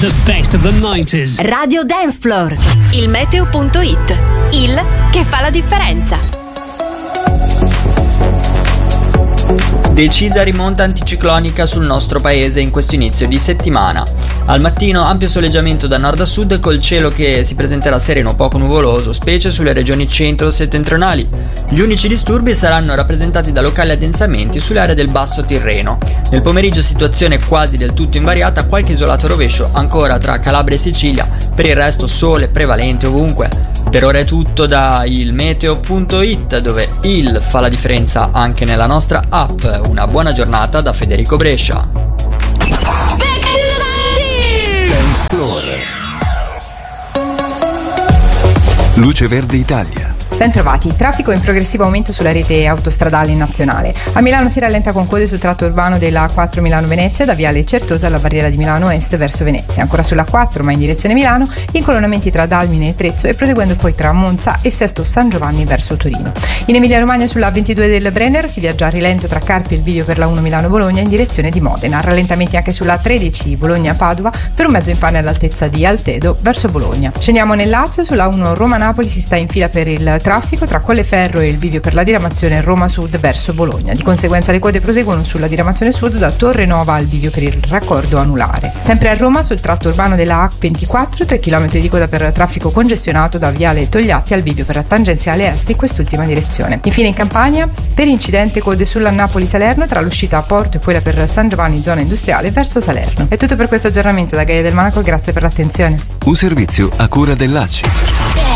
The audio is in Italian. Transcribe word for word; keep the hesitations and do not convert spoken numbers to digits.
The best of the nineties. Radio Dance Floor. Il meteo punto it. Il che fa la differenza. Decisa rimonta anticiclonica sul nostro paese in questo inizio di settimana. Al mattino ampio soleggiamento da nord a sud col cielo che si presenterà sereno o poco nuvoloso, specie sulle regioni centro-settentrionali. Gli unici disturbi saranno rappresentati da locali addensamenti sulle aree del Basso Tirreno. Nel pomeriggio situazione quasi del tutto invariata, qualche isolato rovescio ancora tra Calabria e Sicilia, per il resto sole prevalente ovunque. Per ora è tutto da il meteo punto it, dove il fa la differenza anche nella nostra app. Una buona giornata da Federico Brescia. Luce Verde Italia. Bentrovati, traffico in progressivo aumento sulla rete autostradale nazionale. A Milano si rallenta con code sul tratto urbano della A quattro Milano-Venezia da Viale Certosa alla barriera di Milano Est verso Venezia. Ancora sulla A quattro ma in direzione Milano, incolonnamenti tra Dalmine e Trezzo e proseguendo poi tra Monza e Sesto San Giovanni verso Torino. In Emilia Romagna sulla A ventidue del Brennero si viaggia a rilento tra Carpi e il bivio per la uno Milano-Bologna in direzione di Modena. Rallentamenti anche sulla A tredici Bologna-Padova per un mezzo in pane all'altezza di Altedo verso Bologna. Scendiamo nel Lazio, sulla A uno Roma-Napoli si sta in fila per il traffico tra Colleferro e il bivio per la diramazione Roma Sud verso Bologna. Di conseguenza le code proseguono sulla diramazione sud da Torre Nova al bivio per il raccordo anulare. Sempre a Roma sul tratto urbano della A ventiquattro tre chilometri di coda per traffico congestionato da Viale Togliatti al bivio per la tangenziale est in quest'ultima direzione. Infine in Campania per incidente code sulla Napoli-Salerno tra l'uscita a Porto e quella per San Giovanni zona industriale verso Salerno. È tutto per questo aggiornamento da Gaia del Monaco, grazie per l'attenzione. Un servizio a cura dell'A C I.